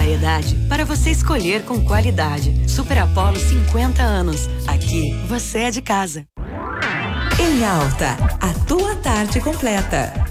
Variedade para você escolher com qualidade. Super Apollo 50 anos. Aqui você é de casa. Em Alta, a tua tarde completa.